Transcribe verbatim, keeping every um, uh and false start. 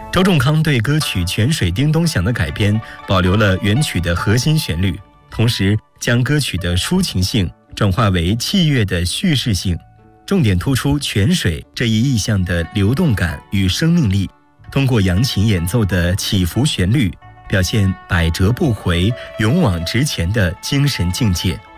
周仲康对歌曲《泉水叮咚响》的改编保留了原曲的核心旋律，同时将歌曲的抒情性转化为器乐的叙事性，重点突出泉水这一意象的流动感与生命力，通过扬琴演奏的起伏旋律，表现百折不回、勇往直前的精神境界。